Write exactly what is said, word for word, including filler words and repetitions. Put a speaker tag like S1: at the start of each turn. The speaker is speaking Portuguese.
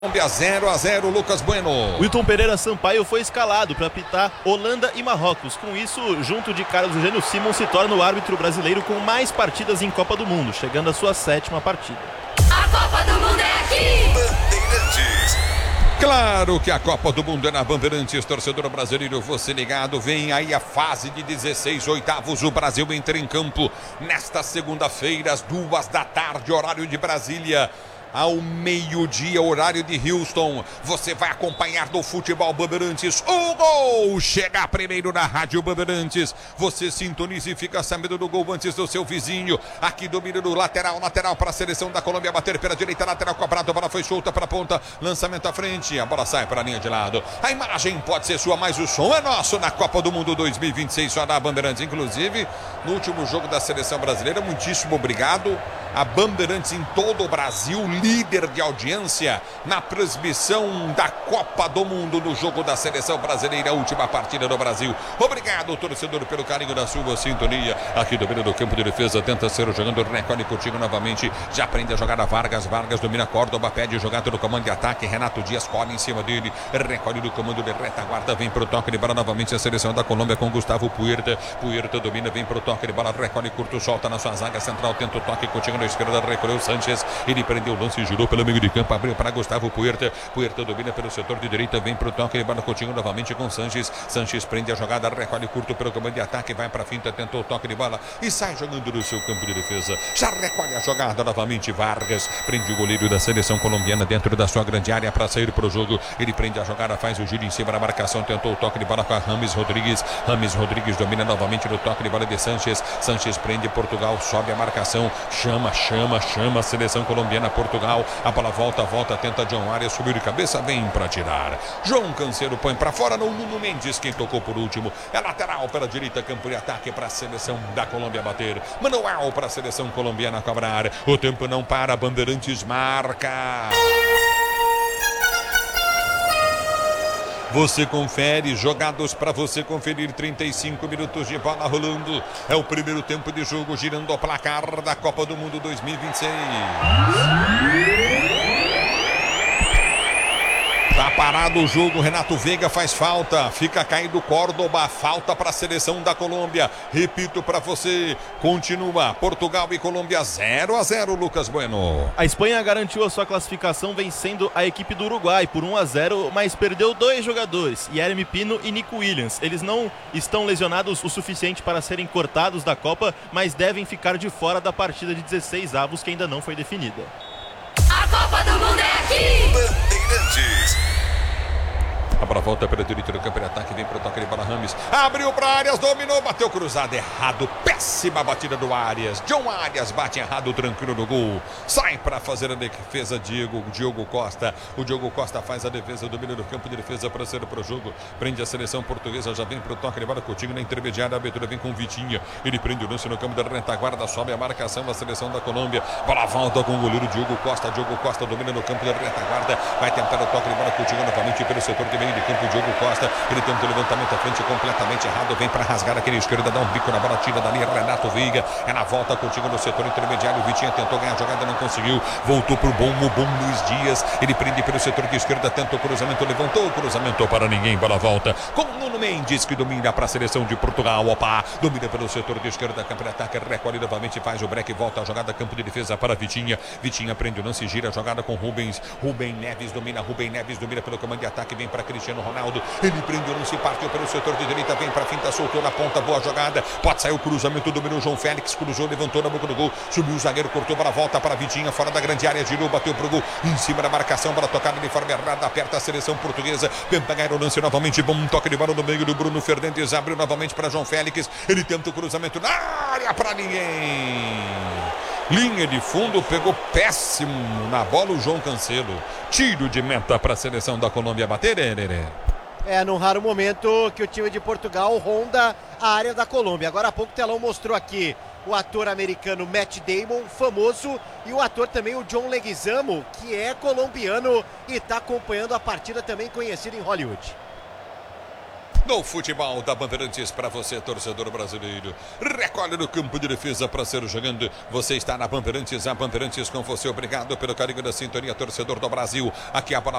S1: Colômbia zero a zero, Lucas Bueno.
S2: Wilton Pereira Sampaio foi escalado para apitar Holanda e Marrocos. Com isso, junto de Carlos Eugênio Simon, se torna o árbitro brasileiro com mais partidas em Copa do Mundo, chegando à sua sétima partida.
S3: A Copa do Mundo é aqui!
S1: Bandeirantes. Claro que a Copa do Mundo é na Bandeirantes, torcedor brasileiro, você ligado, vem aí a fase de dezesseis oitavos, o Brasil entra em campo nesta segunda-feira, às duas da tarde, horário de Brasília. Ao meio-dia, horário de Houston, você vai acompanhar do Futebol Bandeirantes. O gol chega primeiro na Rádio Bandeirantes. Você sintoniza e fica sabendo do gol antes do seu vizinho. Aqui domina do lateral, lateral para a seleção da Colômbia, bater pela direita, lateral cobrado, a bola foi solta para a ponta, lançamento à frente, a bola sai para a linha de lado. A imagem pode ser sua, mas o som é nosso na Copa do Mundo dois mil e vinte e seis, só na Bandeirantes. Inclusive, no último jogo da seleção brasileira, muitíssimo obrigado a Bandeirantes em todo o Brasil, líder de audiência na transmissão da Copa do Mundo no jogo da seleção brasileira, a última partida do Brasil. Obrigado, torcedor, pelo carinho da sua sintonia. Aqui domina do campo de defesa, tenta ser jogando, recolhe contigo novamente, já aprende a jogar a Vargas, Vargas domina Córdoba, pede jogada no comando de ataque, Renato Dias cola em cima dele, recolhe do comando de retaguarda, vem pro toque de bola novamente a seleção da Colômbia com Gustavo Puerta, Puerta domina, vem pro toque de bola, recolhe curto, solta na sua zaga central, tenta o toque contigo na esquerda, recolheu Sanchez, ele prendeu o lance, girou pelo meio de campo, abriu para Gustavo Puerta, Puerta domina pelo setor de direita, vem pro toque, ele bola contigo novamente com Sanchez, Sanchez prende a jogada, recolhe curto pelo comando de ataque, vai para a finta, tentou o toque de bola e sai jogando no seu campo de defesa, já recolhe a jogada novamente, Vargas, prende o goleiro da seleção colombiana dentro da sua grande área para sair pro jogo, ele prende a jogada, faz o giro em cima da marcação, tentou o toque de bola com a Rames Rodrigues, Rames Rodrigues domina novamente no toque de bola de Sanchez, Sanchez prende Portugal, sobe a marcação, chama, chama, chama a seleção colombiana, Portugal, a bola volta, volta, tenta John Arias, subiu de cabeça, vem para tirar. João Cancelo põe para fora, no Nuno Mendes, quem tocou por último, é lateral pela direita, campo de ataque para a seleção da Colômbia bater, manual para a seleção colombiana cobrar, o tempo não para, Bandeirantes marca. Você confere, jogados para você conferir, trinta e cinco minutos de bola rolando. É o primeiro tempo de jogo, girando o placar da Copa do Mundo dois mil e vinte e seis. Tá parado o jogo, Renato Veiga faz falta, fica caído Córdoba, falta para a seleção da Colômbia. Repito para você, continua Portugal e Colômbia zero a zero, Lucas Bueno.
S2: A Espanha garantiu a sua classificação vencendo a equipe do Uruguai por um a zero, mas perdeu dois jogadores, Yeremy Pino e Nico Williams. Eles não estão lesionados o suficiente para serem cortados da Copa, mas devem ficar de fora da partida de dezesseis avos que ainda não foi definida.
S3: A Copa do Mundo é aqui!
S1: Bandeirantes. A bola volta pela direita do campo de ataque, vem para o toque de bola, Rames abriu para Arias, dominou, bateu cruzado errado, péssima batida do Arias, John Arias bate errado, tranquilo no gol, sai para fazer a defesa Diego, Diogo Costa, o Diogo Costa faz a defesa, domina do campo de defesa para ser para o jogo, prende a seleção portuguesa, já vem para o toque de bola, Coutinho na intermediária, a abertura vem com Vitinha, ele prende o lance no campo da retaguarda, sobe a marcação da seleção da Colômbia, bola volta com o goleiro Diogo Costa, Diogo Costa domina no campo da retaguarda, vai tentar o toque de bola, Coutinho novamente pelo setor de meio de campo, Diogo Costa, ele tenta o levantamento à frente completamente errado, vem para rasgar aquele esquerda, dá um bico na bola, tira dali, Renato Veiga, é na volta contigo no setor intermediário, Vitinha tentou ganhar a jogada, não conseguiu, voltou pro bom, o bom Luiz Dias, ele prende pelo setor de esquerda, tenta o cruzamento, levantou o cruzamento para ninguém, bola volta, com Nuno Mendes, que domina para a seleção de Portugal, opa, domina pelo setor de esquerda, campo de ataque, recolhe novamente, faz o break, volta a jogada, campo de defesa para Vitinha, Vitinha prende o lance, gira a jogada com Rubens, Rubem Neves domina, Rubem Neves domina pelo comando de ataque, vem para Cristiano Ronaldo, ele prendeu, não se partiu pelo setor de direita, vem para a finta, soltou na ponta, boa jogada, pode sair o cruzamento, dominou João Félix, cruzou, levantou na boca do gol, subiu o zagueiro, cortou para a volta para Vitinha, fora da grande área, girou, bateu pro gol, em cima da marcação, bola tocada de forma errada, aperta a seleção portuguesa, vem pegar o lance novamente, bom toque de bola no meio do Bruno Fernandes, abriu novamente para João Félix, ele tenta o cruzamento na área para ninguém. Linha de fundo, pegou péssimo na bola o João Cancelo. Tiro de meta para a seleção da Colômbia bater, Hererê.
S4: É, num raro momento que o time de Portugal ronda a área da Colômbia. Agora há pouco o telão mostrou aqui o ator americano Matt Damon, famoso, e o ator também o John Leguizamo, que é colombiano e está acompanhando a partida, também conhecido em Hollywood.
S1: no futebol da Bandeirantes para você, torcedor brasileiro. Recolhe no campo de defesa para ser jogando. Você está na Bandeirantes, a Bandeirantes com você. Obrigado pelo carinho da sintonia, torcedor do Brasil. Aqui a bola